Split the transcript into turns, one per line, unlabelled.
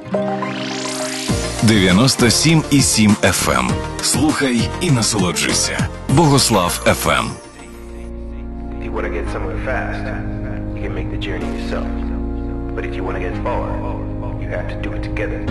97,7 FM. Слухай і насолоджуйся. Богослав FM.
If you want to get somewhere fast, you can make the journey yourself. But if you want to get far, you have to do it together.